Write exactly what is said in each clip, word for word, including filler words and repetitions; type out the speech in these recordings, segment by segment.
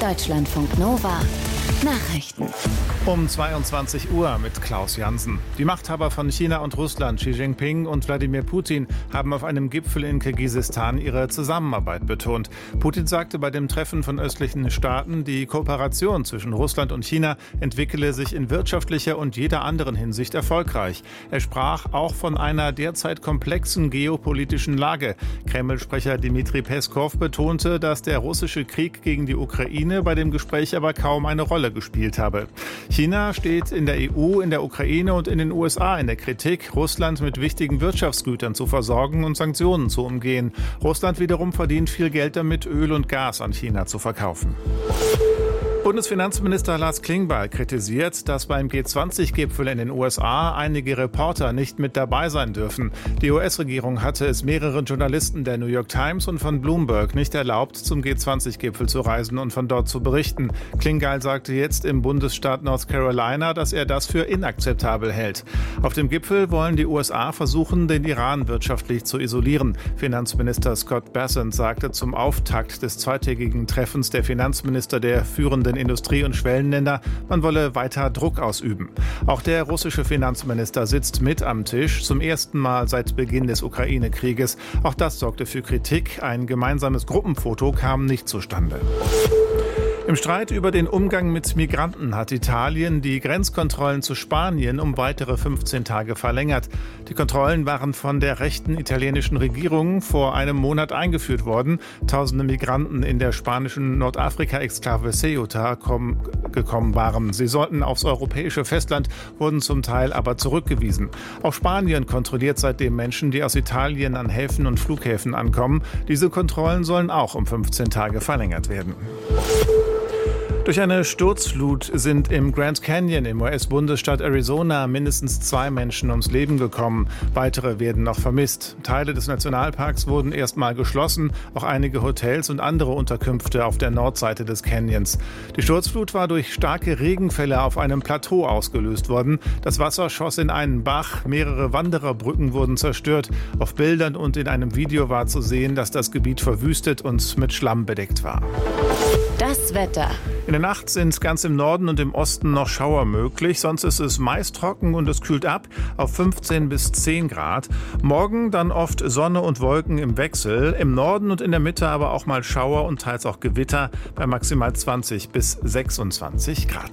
Deutschlandfunk Nova Nachrichten. Um zweiundzwanzig Uhr mit Klaus Jansen. Die Machthaber von China und Russland, Xi Jinping und Wladimir Putin, haben auf einem Gipfel in Kirgisistan ihre Zusammenarbeit betont. Putin sagte bei dem Treffen von östlichen Staaten, die Kooperation zwischen Russland und China entwickele sich in wirtschaftlicher und jeder anderen Hinsicht erfolgreich. Er sprach auch von einer derzeit komplexen geopolitischen Lage. Kreml-Sprecher Dmitri Peskov betonte, dass der russische Krieg gegen die Ukraine bei dem Gespräch aber kaum eine Rolle gespielt habe. China steht in der E U, in der Ukraine und in den U S A in der Kritik, Russland mit wichtigen Wirtschaftsgütern zu versorgen und Sanktionen zu umgehen. Russland wiederum verdient viel Geld damit, Öl und Gas an China zu verkaufen. Bundesfinanzminister Lars Klingbeil kritisiert, dass beim G zwanzig Gipfel in den U S A einige Reporter nicht mit dabei sein dürfen. Die U S-Regierung hatte es mehreren Journalisten der New York Times und von Bloomberg nicht erlaubt, zum G zwanzig Gipfel zu reisen und von dort zu berichten. Klingbeil sagte jetzt im Bundesstaat North Carolina, dass er das für inakzeptabel hält. Auf dem Gipfel wollen die U S A versuchen, den Iran wirtschaftlich zu isolieren. Finanzminister Scott Bessent sagte zum Auftakt des zweitägigen Treffens der Finanzminister der führenden Industrie- und Schwellenländer, man wolle weiter Druck ausüben. Auch der russische Finanzminister sitzt mit am Tisch, zum ersten Mal seit Beginn des Ukraine-Krieges. Auch das sorgte für Kritik. Ein gemeinsames Gruppenfoto kam nicht zustande. Im Streit über den Umgang mit Migranten hat Italien die Grenzkontrollen zu Spanien um weitere fünfzehn Tage verlängert. Die Kontrollen waren von der rechten italienischen Regierung vor einem Monat eingeführt worden. Tausende Migranten in der spanischen Nordafrika-Exklave Ceuta kommen, gekommen waren. Sie sollten aufs europäische Festland, wurden zum Teil aber zurückgewiesen. Auch Spanien kontrolliert seitdem Menschen, die aus Italien an Häfen und Flughäfen ankommen. Diese Kontrollen sollen auch um fünfzehn Tage verlängert werden. Durch eine Sturzflut sind im Grand Canyon im U S-Bundesstaat Arizona mindestens zwei Menschen ums Leben gekommen. Weitere werden noch vermisst. Teile des Nationalparks wurden erstmal geschlossen, auch einige Hotels und andere Unterkünfte auf der Nordseite des Canyons. Die Sturzflut war durch starke Regenfälle auf einem Plateau ausgelöst worden. Das Wasser schoss in einen Bach, mehrere Wandererbrücken wurden zerstört. Auf Bildern und in einem Video war zu sehen, dass das Gebiet verwüstet und mit Schlamm bedeckt war. Das Wetter. In der Nacht sind ganz im Norden und im Osten noch Schauer möglich. Sonst ist es meist trocken und es kühlt ab auf fünfzehn bis zehn Grad. Morgen dann oft Sonne und Wolken im Wechsel. Im Norden und in der Mitte aber auch mal Schauer und teils auch Gewitter bei maximal zwanzig bis sechsundzwanzig Grad.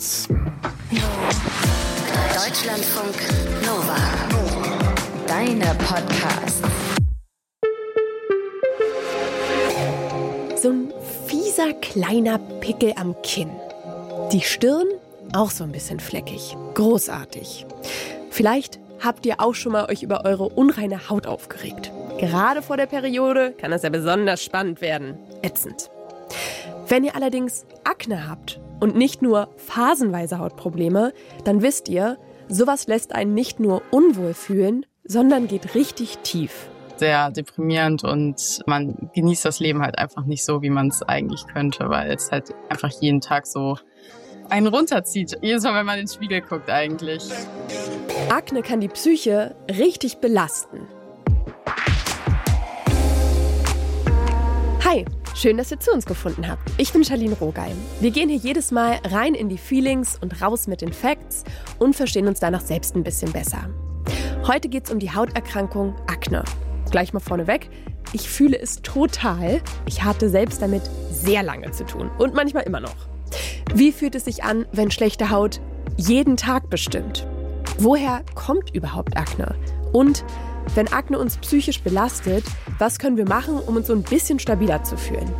Deutschlandfunk Nova. Deine Podcasts. So ein fieser kleiner Pickel am Kinn. Die Stirn auch so ein bisschen fleckig. Großartig. Vielleicht habt ihr auch schon mal euch über eure unreine Haut aufgeregt. Gerade vor der Periode kann das ja besonders spannend werden. Ätzend. Wenn ihr allerdings Akne habt und nicht nur phasenweise Hautprobleme, dann wisst ihr, sowas lässt einen nicht nur unwohl fühlen, sondern geht richtig tief. Sehr deprimierend und man genießt das Leben halt einfach nicht so, wie man es eigentlich könnte, weil es halt einfach jeden Tag so einen runterzieht. Jedes Mal, wenn man in den Spiegel guckt eigentlich. Akne kann die Psyche richtig belasten. Hi, schön, dass ihr zu uns gefunden habt. Ich bin Charlene Rogal. Wir gehen hier jedes Mal rein in die Feelings und raus mit den Facts und verstehen uns danach selbst ein bisschen besser. Heute geht es um die Hauterkrankung Akne. Gleich mal vorneweg, ich fühle es total. Ich hatte selbst damit sehr lange zu tun und manchmal immer noch. Wie fühlt es sich an, wenn schlechte Haut jeden Tag bestimmt? Woher kommt überhaupt Akne? Und wenn Akne uns psychisch belastet, was können wir machen, um uns so ein bisschen stabiler zu fühlen?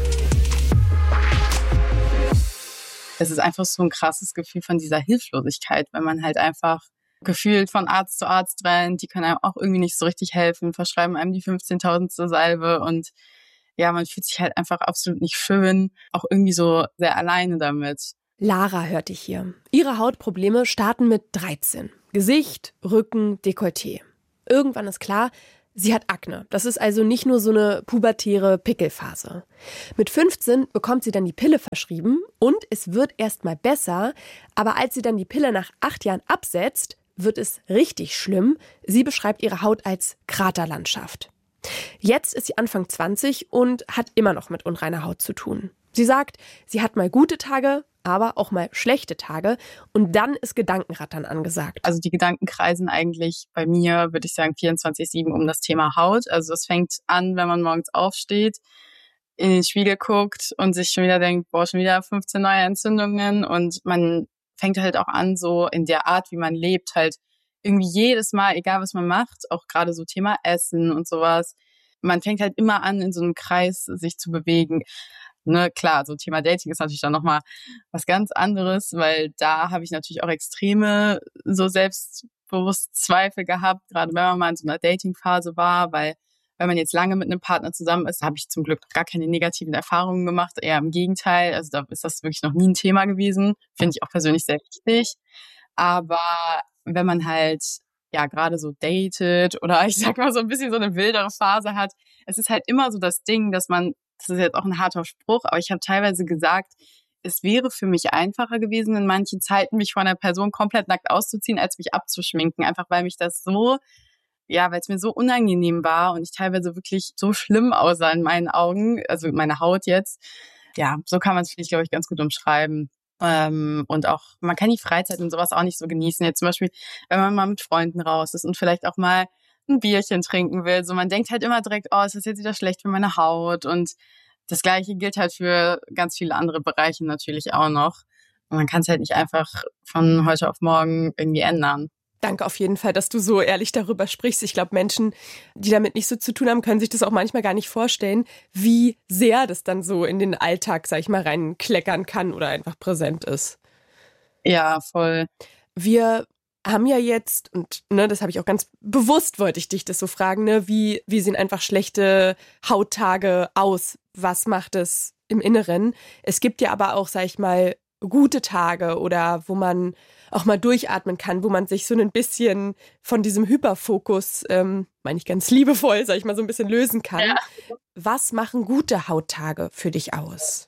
Es ist einfach so ein krasses Gefühl von dieser Hilflosigkeit, wenn man halt einfach gefühlt von Arzt zu Arzt rennt, die können einem auch irgendwie nicht so richtig helfen, verschreiben einem die fünfzehntausendste Salbe und ja, man fühlt sich halt einfach absolut nicht schön, auch irgendwie so sehr alleine damit. Lara hörte ich hier. Ihre Hautprobleme starten mit dreizehn. Gesicht, Rücken, Dekolleté. Irgendwann ist klar, sie hat Akne. Das ist also nicht nur so eine pubertäre Pickelphase. Mit fünfzehn bekommt sie dann die Pille verschrieben und es wird erstmal besser, aber als sie dann die Pille nach acht Jahren absetzt, wird es richtig schlimm. Sie beschreibt ihre Haut als Kraterlandschaft. Jetzt ist sie Anfang zwanzig und hat immer noch mit unreiner Haut zu tun. Sie sagt, sie hat mal gute Tage, aber auch mal schlechte Tage und dann ist Gedankenrattern angesagt. Also die Gedanken kreisen eigentlich bei mir, würde ich sagen, vierundzwanzig sieben um das Thema Haut. Also es fängt an, wenn man morgens aufsteht, in den Spiegel guckt und sich schon wieder denkt, boah, schon wieder fünfzehn neue Entzündungen und man fängt halt auch an, so in der Art, wie man lebt, halt irgendwie jedes Mal, egal was man macht, auch gerade so Thema Essen und sowas, man fängt halt immer an, in so einem Kreis sich zu bewegen. Ne, klar, so Thema Dating ist natürlich dann nochmal was ganz anderes, weil da habe ich natürlich auch extreme so Selbstbewusstzweifel gehabt, gerade wenn man mal in so einer Datingphase war, weil wenn man jetzt lange mit einem Partner zusammen ist, habe ich zum Glück gar keine negativen Erfahrungen gemacht, eher im Gegenteil, also da ist das wirklich noch nie ein Thema gewesen, finde ich auch persönlich sehr wichtig, aber wenn man halt ja gerade so datet oder ich sag mal so ein bisschen so eine wildere Phase hat, es ist halt immer so das Ding, dass man, das ist jetzt auch ein harter Spruch, aber ich habe teilweise gesagt, es wäre für mich einfacher gewesen, in manchen Zeiten mich vor einer Person komplett nackt auszuziehen, als mich abzuschminken. Einfach weil mich das so, ja, weil es mir so unangenehm war und ich teilweise wirklich so schlimm aussah in meinen Augen, also meine Haut jetzt. Ja, so kann man es vielleicht, glaube ich, ganz gut umschreiben. Ähm, und auch, man kann die Freizeit und sowas auch nicht so genießen. Jetzt zum Beispiel, wenn man mal mit Freunden raus ist und vielleicht auch mal ein Bierchen trinken will. So, man denkt halt immer direkt, oh, ist das jetzt wieder schlecht für meine Haut? Und das Gleiche gilt halt für ganz viele andere Bereiche natürlich auch noch. Und man kann es halt nicht einfach von heute auf morgen irgendwie ändern. Danke auf jeden Fall, dass du so ehrlich darüber sprichst. Ich glaube, Menschen, die damit nicht so zu tun haben, können sich das auch manchmal gar nicht vorstellen, wie sehr das dann so in den Alltag, sag ich mal, reinkleckern kann oder einfach präsent ist. Ja, voll. Wir haben ja jetzt, und ne, das habe ich auch ganz bewusst, wollte ich dich das so fragen, ne, wie, wie sehen einfach schlechte Hauttage aus? Was macht es im Inneren? Es gibt ja aber auch, sag ich mal, gute Tage oder wo man auch mal durchatmen kann, wo man sich so ein bisschen von diesem Hyperfokus, ähm, meine ich ganz liebevoll, sag ich mal, so ein bisschen lösen kann. Ja. Was machen gute Hauttage für dich aus?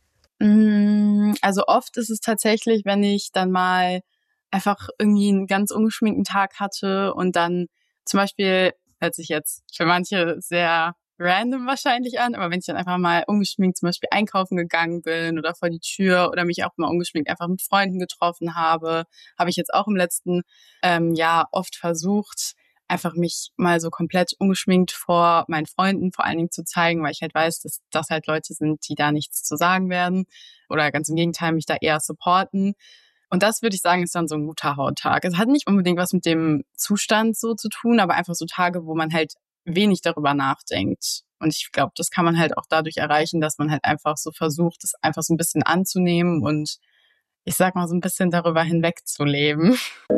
Also oft ist es tatsächlich, wenn ich dann mal einfach irgendwie einen ganz ungeschminkten Tag hatte und dann zum Beispiel, hört sich jetzt für manche sehr random wahrscheinlich an, aber wenn ich dann einfach mal ungeschminkt zum Beispiel einkaufen gegangen bin oder vor die Tür oder mich auch mal ungeschminkt einfach mit Freunden getroffen habe, habe ich jetzt auch im letzten ähm, Jahr oft versucht, einfach mich mal so komplett ungeschminkt vor meinen Freunden vor allen Dingen zu zeigen, weil ich halt weiß, dass das halt Leute sind, die da nichts zu sagen werden oder ganz im Gegenteil mich da eher supporten. Und das würde ich sagen, ist dann so ein guter Hauttag. Es hat nicht unbedingt was mit dem Zustand so zu tun, aber einfach so Tage, wo man halt wenig darüber nachdenkt. Und ich glaube, das kann man halt auch dadurch erreichen, dass man halt einfach so versucht, es einfach so ein bisschen anzunehmen und ich sag mal so ein bisschen darüber hinwegzuleben.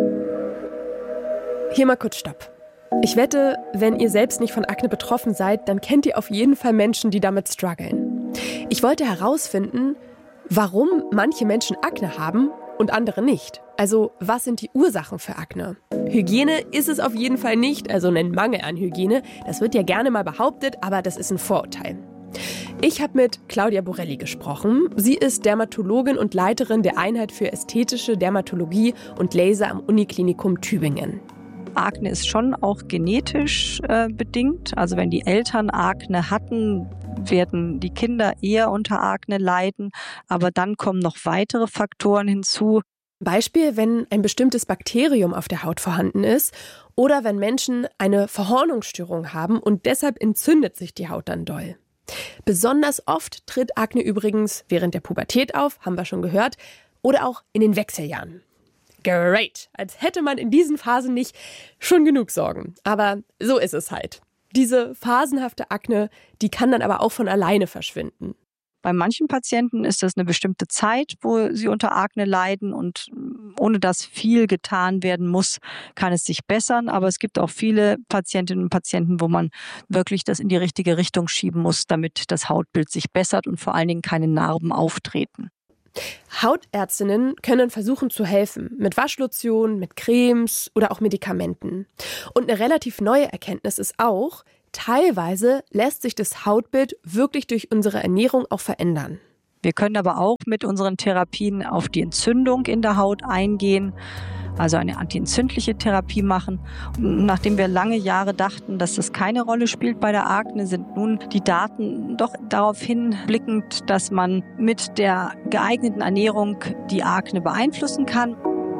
Hier mal kurz Stopp. Ich wette, wenn ihr selbst nicht von Akne betroffen seid, dann kennt ihr auf jeden Fall Menschen, die damit strugglen. Ich wollte herausfinden, warum manche Menschen Akne haben und andere nicht. Also, was sind die Ursachen für Akne? Hygiene ist es auf jeden Fall nicht, also ein Mangel an Hygiene. Das wird ja gerne mal behauptet, aber das ist ein Vorurteil. Ich habe mit Claudia Borelli gesprochen. Sie ist Dermatologin und Leiterin der Einheit für ästhetische Dermatologie und Laser am Uniklinikum Tübingen. Akne ist schon auch genetisch äh, bedingt. Also wenn die Eltern Akne hatten, werden die Kinder eher unter Akne leiden. Aber dann kommen noch weitere Faktoren hinzu. Beispiel, wenn ein bestimmtes Bakterium auf der Haut vorhanden ist oder wenn Menschen eine Verhornungsstörung haben und deshalb entzündet sich die Haut dann doll. Besonders oft tritt Akne übrigens während der Pubertät auf, haben wir schon gehört, oder auch in den Wechseljahren. Great, als hätte man in diesen Phasen nicht schon genug Sorgen. Aber so ist es halt. Diese phasenhafte Akne, die kann dann aber auch von alleine verschwinden. Bei manchen Patienten ist das eine bestimmte Zeit, wo sie unter Akne leiden und ohne dass viel getan werden muss, kann es sich bessern. Aber es gibt auch viele Patientinnen und Patienten, wo man wirklich das in die richtige Richtung schieben muss, damit das Hautbild sich bessert und vor allen Dingen keine Narben auftreten. Hautärztinnen können versuchen zu helfen, mit Waschlotionen, mit Cremes oder auch Medikamenten. Und eine relativ neue Erkenntnis ist auch, teilweise lässt sich das Hautbild wirklich durch unsere Ernährung auch verändern. Wir können aber auch mit unseren Therapien auf die Entzündung in der Haut eingehen. also eine antientzündliche Therapie machen. Und nachdem wir lange Jahre dachten, dass das keine Rolle spielt bei der Akne, sind nun die Daten doch darauf hinblickend, dass man mit der geeigneten Ernährung die Akne beeinflussen kann.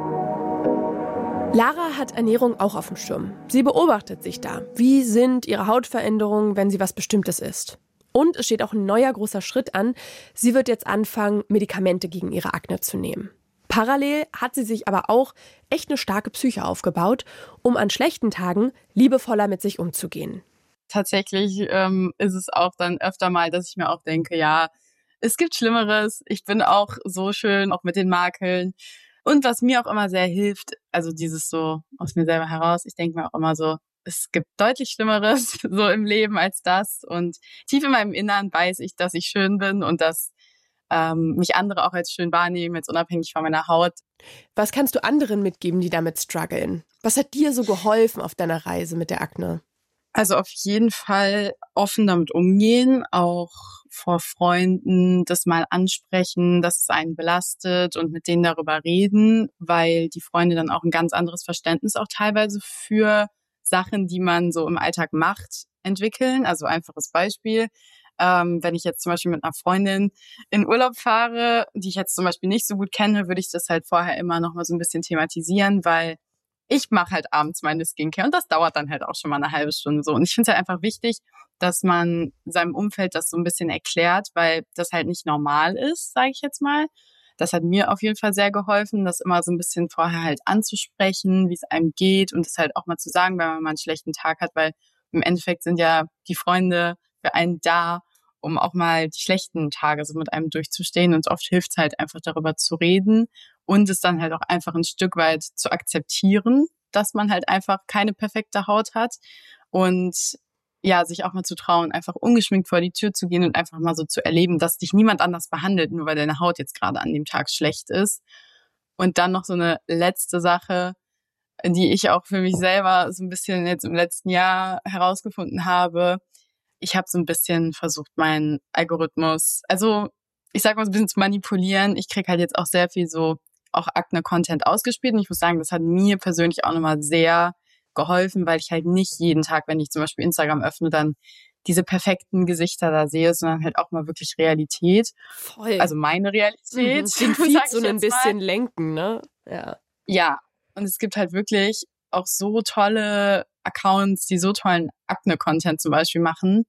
Lara hat Ernährung auch auf dem Schirm. Sie beobachtet sich da. Wie sind ihre Hautveränderungen, wenn sie was Bestimmtes isst? Und es steht auch ein neuer großer Schritt an. Sie wird jetzt anfangen, Medikamente gegen ihre Akne zu nehmen. Parallel hat sie sich aber auch echt eine starke Psyche aufgebaut, um an schlechten Tagen liebevoller mit sich umzugehen. Tatsächlich ähm, ist es auch dann öfter mal, dass ich mir auch denke, ja, es gibt Schlimmeres. Ich bin auch so schön, auch mit den Makeln. Und was mir auch immer sehr hilft, also dieses so aus mir selber heraus, ich denke mir auch immer so, es gibt deutlich Schlimmeres so im Leben als das. Und tief in meinem Innern weiß ich, dass ich schön bin und dass ähm, mich andere auch als schön wahrnehmen, jetzt unabhängig von meiner Haut. Was kannst du anderen mitgeben, die damit strugglen? Was hat dir so geholfen auf deiner Reise mit der Akne? Also auf jeden Fall offen damit umgehen, auch vor Freunden das mal ansprechen, dass es einen belastet und mit denen darüber reden, weil die Freunde dann auch ein ganz anderes Verständnis auch teilweise für Sachen, die man so im Alltag macht, entwickeln. Also einfaches Beispiel, ähm, wenn ich jetzt zum Beispiel mit einer Freundin in Urlaub fahre, die ich jetzt zum Beispiel nicht so gut kenne, würde ich das halt vorher immer noch mal so ein bisschen thematisieren, weil ich mache halt abends meine Skincare und das dauert dann halt auch schon mal eine halbe Stunde so. Und ich finde es halt einfach wichtig, dass man seinem Umfeld das so ein bisschen erklärt, weil das halt nicht normal ist, sage ich jetzt mal. Das hat mir auf jeden Fall sehr geholfen, das immer so ein bisschen vorher halt anzusprechen, wie es einem geht und das halt auch mal zu sagen, wenn man mal einen schlechten Tag hat, weil im Endeffekt sind ja die Freunde für einen da, um auch mal die schlechten Tage so mit einem durchzustehen und oft hilft es halt einfach darüber zu reden und es dann halt auch einfach ein Stück weit zu akzeptieren, dass man halt einfach keine perfekte Haut hat und ja, sich auch mal zu trauen, einfach ungeschminkt vor die Tür zu gehen und einfach mal so zu erleben, dass dich niemand anders behandelt, nur weil deine Haut jetzt gerade an dem Tag schlecht ist. Und dann noch so eine letzte Sache, die ich auch für mich selber so ein bisschen jetzt im letzten Jahr herausgefunden habe. Ich habe so ein bisschen versucht, meinen Algorithmus, also ich sag mal so ein bisschen zu manipulieren. Ich krieg halt jetzt auch sehr viel so auch Akne-Content ausgespielt und ich muss sagen, das hat mir persönlich auch nochmal sehr geholfen, weil ich halt nicht jeden Tag, wenn ich zum Beispiel Instagram öffne, dann diese perfekten Gesichter da sehe, sondern halt auch mal wirklich Realität. Voll. Also meine Realität. Mhm. Den Feed so ein bisschen mal. lenken, ne? Ja. Ja. Und es gibt halt wirklich auch so tolle Accounts, die so tollen Akne-Content zum Beispiel machen.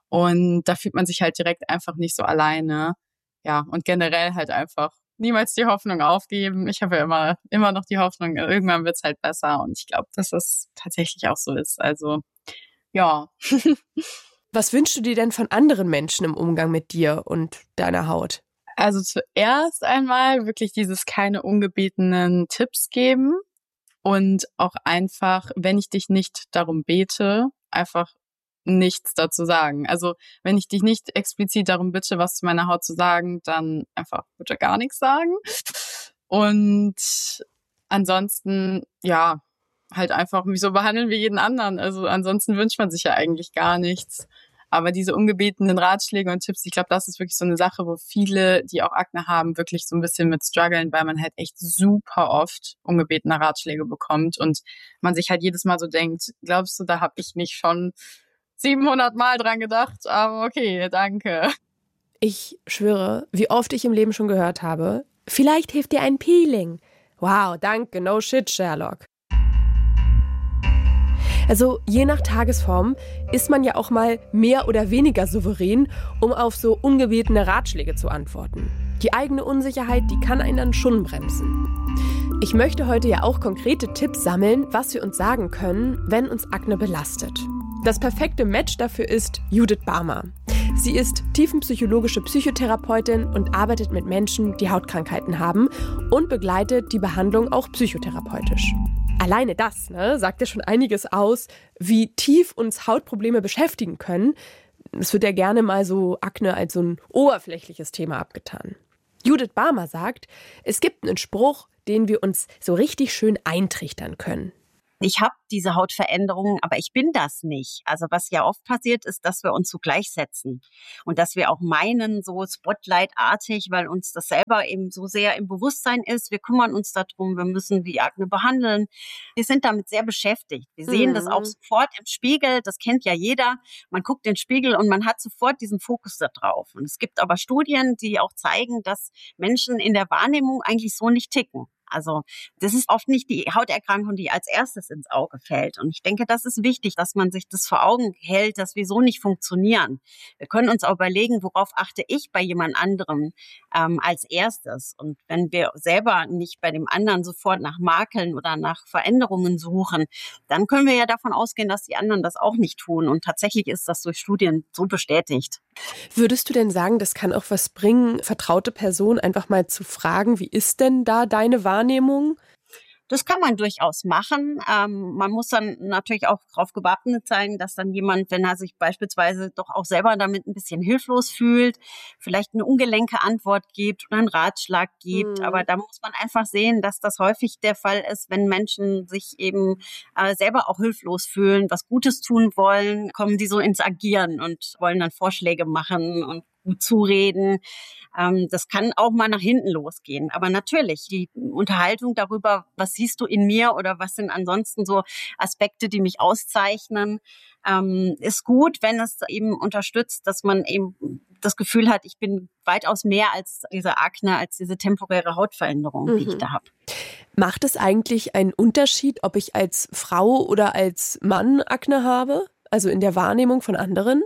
Und da fühlt man sich halt direkt einfach nicht so alleine. Ja. Und generell halt einfach niemals die Hoffnung aufgeben. Ich habe ja immer, immer noch die Hoffnung, irgendwann wird's halt besser. Und ich glaube, dass das tatsächlich auch so ist. Also, ja. Was wünschst du dir denn von anderen Menschen im Umgang mit dir und deiner Haut? Also zuerst einmal wirklich dieses keine ungebetenen Tipps geben und auch einfach, wenn ich dich nicht darum bete, einfach nichts dazu sagen. Also wenn ich dich nicht explizit darum bitte, was zu meiner Haut zu sagen, dann einfach bitte gar nichts sagen. Und ansonsten, ja, halt einfach mich so behandeln wie jeden anderen. Also ansonsten wünscht man sich ja eigentlich gar nichts. Aber diese ungebetenen Ratschläge und Tipps, ich glaube, das ist wirklich so eine Sache, wo viele, die auch Akne haben, wirklich so ein bisschen mit strugglen, weil man halt echt super oft ungebetene Ratschläge bekommt und man sich halt jedes Mal so denkt, glaubst du, da habe ich nicht schon siebenhundert Mal dran gedacht, aber okay, danke. Ich schwöre, wie oft ich im Leben schon gehört habe, vielleicht hilft dir ein Peeling. Wow, danke, no shit, Sherlock. Also je nach Tagesform ist man ja auch mal mehr oder weniger souverän, um auf so ungebetene Ratschläge zu antworten. Die eigene Unsicherheit, die kann einen dann schon bremsen. Ich möchte heute ja auch konkrete Tipps sammeln, was wir uns sagen können, wenn uns Akne belastet. Das perfekte Match dafür ist Judith Barmer. Sie ist tiefenpsychologische Psychotherapeutin und arbeitet mit Menschen, die Hautkrankheiten haben und begleitet die Behandlung auch psychotherapeutisch. Alleine das, ne, sagt ja schon einiges aus, wie tief uns Hautprobleme beschäftigen können. Es wird ja gerne mal so Akne als so ein oberflächliches Thema abgetan. Judith Barmer sagt, es gibt einen Spruch, den wir uns so richtig schön eintrichtern können. ich habe diese Hautveränderungen, aber ich bin das nicht. Also was ja oft passiert ist, dass wir uns so gleichsetzen und dass wir auch meinen, so Spotlight-artig, weil uns das selber eben so sehr im Bewusstsein ist, wir kümmern uns darum, wir müssen die Akne behandeln. Wir sind damit sehr beschäftigt. Wir sehen Mhm. das auch sofort im Spiegel, das kennt ja jeder. Man guckt in den Spiegel und man hat sofort diesen Fokus da drauf. Und es gibt aber Studien, die auch zeigen, dass Menschen in der Wahrnehmung eigentlich so nicht ticken. Also das ist oft nicht die Hauterkrankung, die als erstes ins Auge fällt. Und ich denke, das ist wichtig, dass man sich das vor Augen hält, dass wir so nicht funktionieren. Wir können uns auch überlegen, worauf achte ich bei jemand anderem ähm, als erstes. Und wenn wir selber nicht bei dem anderen sofort nach Makeln oder nach Veränderungen suchen, dann können wir ja davon ausgehen, dass die anderen das auch nicht tun. Und tatsächlich ist das durch Studien so bestätigt. Würdest du denn sagen, das kann auch was bringen, vertraute Personen einfach mal zu fragen, wie ist denn da deine Wahrnehmung? Das kann man durchaus machen. Ähm, man muss dann natürlich auch darauf gewappnet sein, dass dann jemand, wenn er sich beispielsweise doch auch selber damit ein bisschen hilflos fühlt, vielleicht eine ungelenke Antwort gibt oder einen Ratschlag gibt. Mhm. Aber da muss man einfach sehen, dass das häufig der Fall ist, wenn Menschen sich eben äh, selber auch hilflos fühlen, was Gutes tun wollen, kommen die so ins Agieren und wollen dann Vorschläge machen und gut zureden. Ähm, das kann auch mal nach hinten losgehen. Aber natürlich, die Unterhaltung darüber, was siehst du in mir oder was sind ansonsten so Aspekte, die mich auszeichnen, ähm, ist gut, wenn es eben unterstützt, dass man eben das Gefühl hat, ich bin weitaus mehr als diese Akne, als diese temporäre Hautveränderung, mhm. die ich da habe. Macht es eigentlich einen Unterschied, ob ich als Frau oder als Mann Akne habe? Also in der Wahrnehmung von anderen?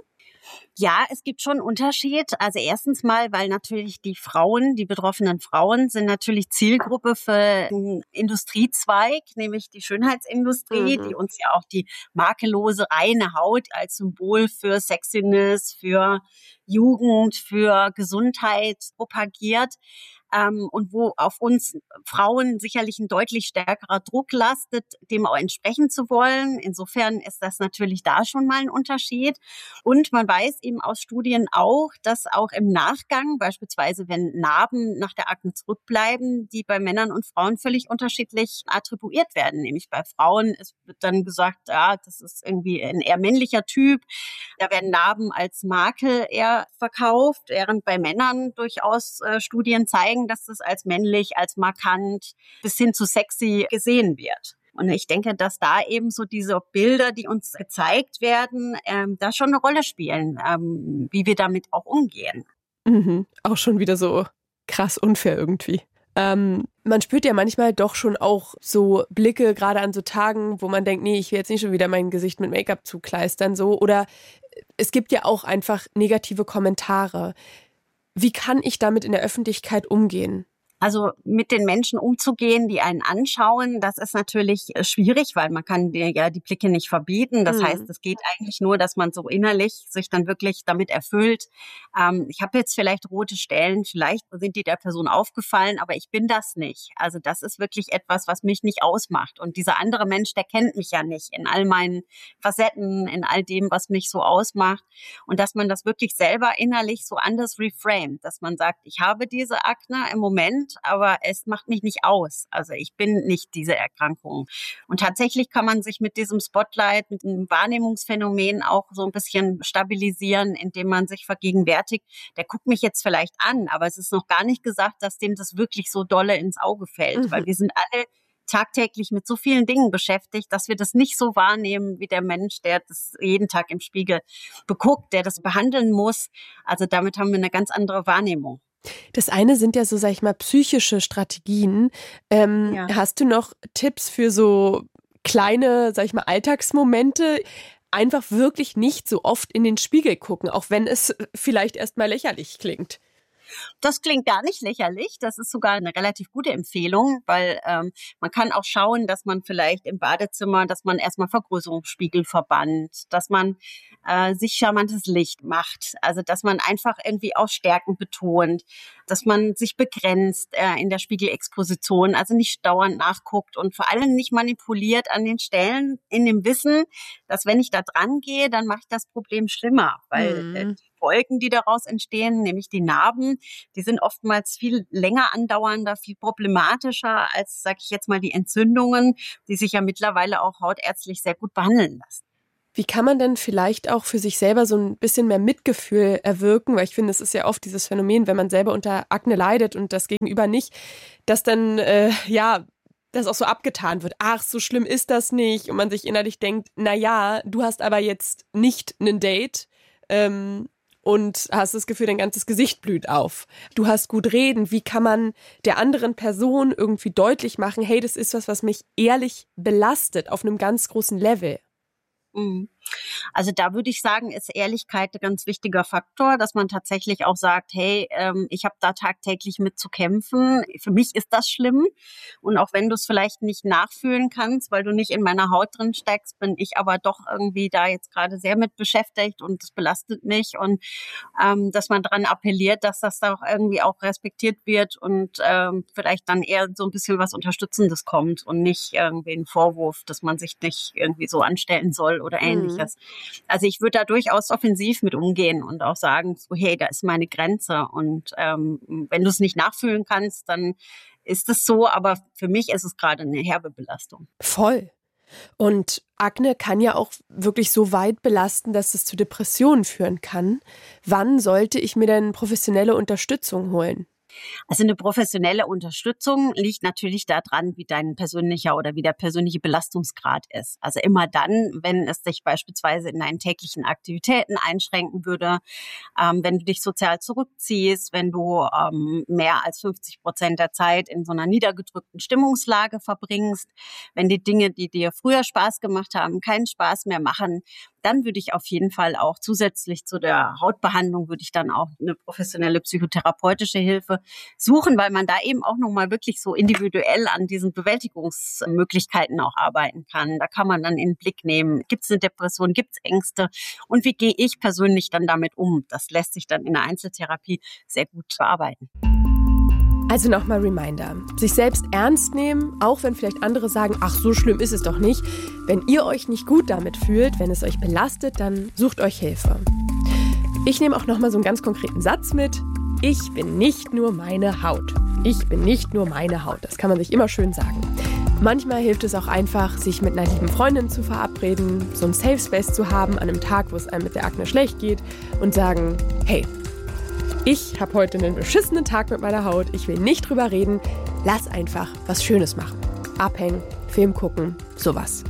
Ja, es gibt schon einen Unterschied. Also erstens mal, weil natürlich die Frauen, die betroffenen Frauen sind natürlich Zielgruppe für einen Industriezweig, nämlich die Schönheitsindustrie, mhm. die uns ja auch die makellose, reine Haut als Symbol für Sexiness, für Jugend, für Gesundheit propagiert. Ähm, und wo auf uns Frauen sicherlich ein deutlich stärkerer Druck lastet, dem auch entsprechen zu wollen. Insofern ist das natürlich da schon mal ein Unterschied. Und man weiß eben aus Studien auch, dass auch im Nachgang, beispielsweise wenn Narben nach der Akne zurückbleiben, die bei Männern und Frauen völlig unterschiedlich attribuiert werden. Nämlich bei Frauen es wird dann gesagt, ja, das ist irgendwie ein eher männlicher Typ. Da werden Narben als Makel eher verkauft, während bei Männern durchaus äh, Studien zeigen, dass das als männlich, als markant bis hin zu sexy gesehen wird. Und ich denke, dass da eben so diese Bilder, die uns gezeigt werden, ähm, da schon eine Rolle spielen, ähm, wie wir damit auch umgehen. Mhm. Auch schon wieder so krass unfair irgendwie. Ähm, man spürt ja manchmal doch schon auch so Blicke, gerade an so Tagen, wo man denkt, nee, ich will jetzt nicht schon wieder mein Gesicht mit Make-up zukleistern, so. Oder es gibt ja auch einfach negative Kommentare. Wie kann ich damit in der Öffentlichkeit umgehen? Also mit den Menschen umzugehen, die einen anschauen, das ist natürlich schwierig, weil man kann dir ja die Blicke nicht verbieten. Das mhm. heißt, es geht eigentlich nur, dass man so innerlich sich dann wirklich damit erfüllt. Ähm, ich habe jetzt vielleicht rote Stellen, vielleicht sind die der Person aufgefallen, aber ich bin das nicht. Also das ist wirklich etwas, was mich nicht ausmacht. Und dieser andere Mensch, der kennt mich ja nicht in all meinen Facetten, in all dem, was mich so ausmacht. Und dass man das wirklich selber innerlich so anders reframed, dass man sagt, ich habe diese Akne im Moment, aber es macht mich nicht aus. Also ich bin nicht diese Erkrankung. Und tatsächlich kann man sich mit diesem Spotlight, mit dem Wahrnehmungsphänomen auch so ein bisschen stabilisieren, indem man sich vergegenwärtigt, der guckt mich jetzt vielleicht an, aber es ist noch gar nicht gesagt, dass dem das wirklich so dolle ins Auge fällt, mhm. weil wir sind alle tagtäglich mit so vielen Dingen beschäftigt, dass wir das nicht so wahrnehmen wie der Mensch, der das jeden Tag im Spiegel beguckt, der das behandeln muss. Also damit haben wir eine ganz andere Wahrnehmung. Das eine sind ja so, sag ich mal, psychische Strategien. Ähm, ja. Hast du noch Tipps für so kleine, sag ich mal, Alltagsmomente? Einfach wirklich nicht so oft in den Spiegel gucken, auch wenn es vielleicht erstmal lächerlich klingt. Das klingt gar nicht lächerlich. Das ist sogar eine relativ gute Empfehlung, weil ähm, man kann auch schauen, dass man vielleicht im Badezimmer, dass man erstmal Vergrößerungsspiegel verbannt, dass man äh, sich charmantes Licht macht, also dass man einfach irgendwie auch Stärken betont, dass man sich begrenzt äh, in der Spiegelexposition, also nicht dauernd nachguckt und vor allem nicht manipuliert an den Stellen in dem Wissen, dass wenn ich da dran gehe, dann mache ich das Problem schlimmer, weil mhm. äh, Folgen, die daraus entstehen, nämlich die Narben. Die sind oftmals viel länger andauernder, viel problematischer als, sag ich jetzt mal, die Entzündungen, die sich ja mittlerweile auch hautärztlich sehr gut behandeln lassen. Wie kann man denn vielleicht auch für sich selber so ein bisschen mehr Mitgefühl erwirken? Weil ich finde, es ist ja oft dieses Phänomen, wenn man selber unter Akne leidet und das Gegenüber nicht, dass dann, äh, ja, das auch so abgetan wird. Ach, so schlimm ist das nicht. Und man sich innerlich denkt, na ja, du hast aber jetzt nicht ein Date ähm, und hast das Gefühl, dein ganzes Gesicht blüht auf. Du hast gut reden. Wie kann man der anderen Person irgendwie deutlich machen, hey, das ist was, was mich ehrlich belastet auf einem ganz großen Level? Also da würde ich sagen, ist Ehrlichkeit ein ganz wichtiger Faktor, dass man tatsächlich auch sagt, hey, ähm, ich habe da tagtäglich mit zu kämpfen. Für mich ist das schlimm. Und auch wenn du es vielleicht nicht nachfühlen kannst, weil du nicht in meiner Haut drin steckst, bin ich aber doch irgendwie da jetzt gerade sehr mit beschäftigt und das belastet mich. Und ähm, dass man daran appelliert, dass das da auch irgendwie auch respektiert wird und ähm, vielleicht dann eher so ein bisschen was Unterstützendes kommt und nicht irgendwie ein Vorwurf, dass man sich nicht irgendwie so anstellen soll oder Ähnliches. Mhm. Also ich würde da durchaus offensiv mit umgehen und auch sagen, so, hey, da ist meine Grenze. Und ähm, wenn du es nicht nachfühlen kannst, dann ist es so. Aber für mich ist es gerade eine herbe Belastung. Voll. Und Akne kann ja auch wirklich so weit belasten, dass es zu Depressionen führen kann. Wann sollte ich mir denn professionelle Unterstützung holen? Also eine professionelle Unterstützung liegt natürlich daran, wie dein persönlicher oder wie der persönliche Belastungsgrad ist. Also immer dann, wenn es dich beispielsweise in deinen täglichen Aktivitäten einschränken würde, ähm, wenn du dich sozial zurückziehst, wenn du ähm, mehr als fünfzig Prozent der Zeit in so einer niedergedrückten Stimmungslage verbringst, wenn die Dinge, die dir früher Spaß gemacht haben, keinen Spaß mehr machen, dann würde ich auf jeden Fall auch zusätzlich zu der Hautbehandlung würde ich dann auch eine professionelle psychotherapeutische Hilfe suchen, weil man da eben auch nochmal wirklich so individuell an diesen Bewältigungsmöglichkeiten auch arbeiten kann. Da kann man dann in den Blick nehmen, gibt es eine Depression, gibt es Ängste und wie gehe ich persönlich dann damit um? Das lässt sich dann in der Einzeltherapie sehr gut bearbeiten. Also nochmal Reminder, sich selbst ernst nehmen, auch wenn vielleicht andere sagen, ach, so schlimm ist es doch nicht. Wenn ihr euch nicht gut damit fühlt, wenn es euch belastet, dann sucht euch Hilfe. Ich nehme auch nochmal so einen ganz konkreten Satz mit. Ich bin nicht nur meine Haut. Ich bin nicht nur meine Haut. Das kann man sich immer schön sagen. Manchmal hilft es auch einfach, sich mit einer lieben Freundin zu verabreden, so einen Safe Space zu haben an einem Tag, wo es einem mit der Akne schlecht geht und sagen, hey, ich habe heute einen beschissenen Tag mit meiner Haut, ich will nicht drüber reden, lass einfach was Schönes machen. Abhängen, Film gucken, sowas.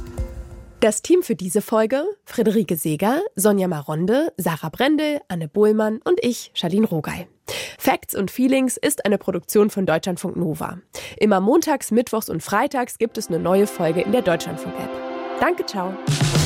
Das Team für diese Folge: Friederike Seeger, Sonja Maronde, Sarah Brendel, Anne Bohlmann und ich, Charlene Rogal. Facts und Feelings ist eine Produktion von Deutschlandfunk Nova. Immer montags, mittwochs und freitags gibt es eine neue Folge in der Deutschlandfunk-App. Danke, ciao.